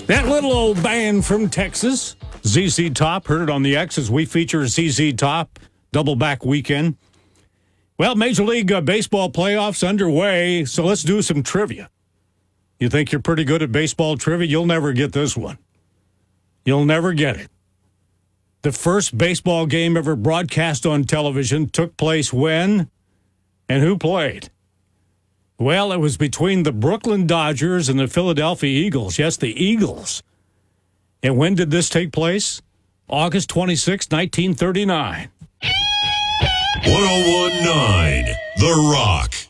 That little old band from Texas, ZZ Top, heard it on the X as we feature ZZ Top, double back weekend. Well, Major League Baseball playoffs underway, so let's do some trivia. You think you're pretty good at baseball trivia? You'll never get this one. You'll never get it. The first baseball game ever broadcast on television took place when and who played? Well, it was between the Brooklyn Dodgers and the Philadelphia Eagles. Yes, the Eagles. And when did this take place? August 26, 1939. 1019 The Rock.